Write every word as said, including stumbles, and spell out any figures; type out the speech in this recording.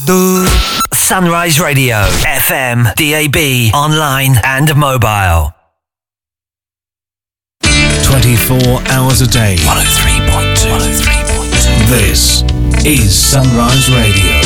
do. Sunrise Radio, F M, D A B, online and mobile. twenty-four hours a day. one oh three point two. one oh three point two. This is Sunrise Radio.